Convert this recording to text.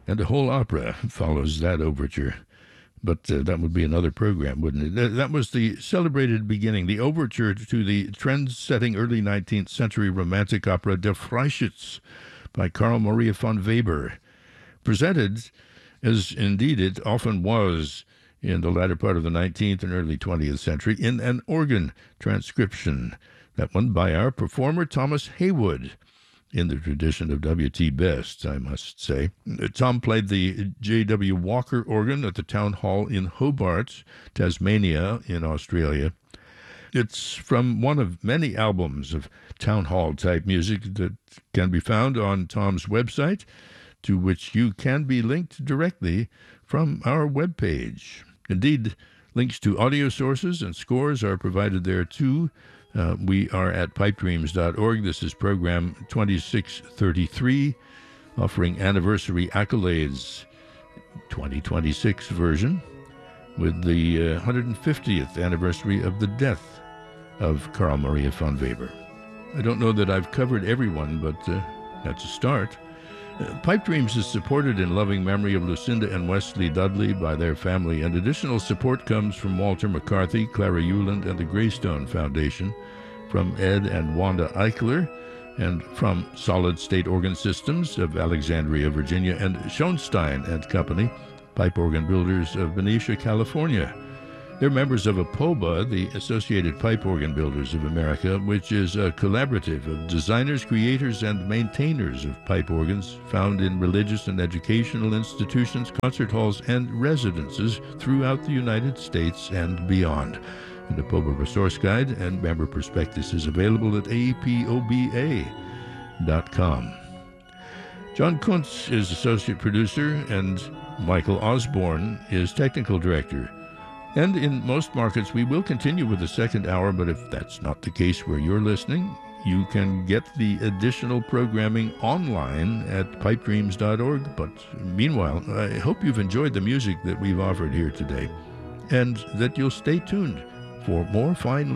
And a whole opera follows that overture. But that would be another program, wouldn't it? That was the celebrated beginning, the overture to the trend-setting early 19th century romantic opera Der Freischütz by Carl Maria von Weber, presented, as indeed it often was in the latter part of the 19th and early 20th century, in an organ transcription. That one by our performer Thomas Haywood, in the tradition of W.T. Best, I must say. Tom played the J.W. Walker organ at the Town Hall in Hobart, Tasmania, in Australia. It's from one of many albums of town hall type music that can be found on Tom's website, to which you can be linked directly from our webpage. Indeed, links to audio sources and scores are provided there too. We are at pipedreams.org. This is program 2633, offering anniversary accolades, 2026 version, with the 150th anniversary of the death of Carl Maria von Weber. I don't know that I've covered everyone, but that's a start. Pipe Dreams is supported in loving memory of Lucinda and Wesley Dudley by their family, and additional support comes from Walter McCarthy, Clara Euland, and the Greystone Foundation, from Ed and Wanda Eichler, and from Solid State Organ Systems of Alexandria, Virginia, and Schoenstein and Company, pipe organ builders of Benicia, California. They're members of APOBA, the Associated Pipe Organ Builders of America, which is a collaborative of designers, creators, and maintainers of pipe organs found in religious and educational institutions, concert halls, and residences throughout the United States and beyond. An APOBA resource guide and member prospectus is available at apoba.com. John Kuntz is associate producer, and Michael Osborne is technical director. And in most markets, we will continue with the second hour, but if that's not the case where you're listening, you can get the additional programming online at pipedreams.org. But meanwhile, I hope you've enjoyed the music that we've offered here today, and that you'll stay tuned for more fine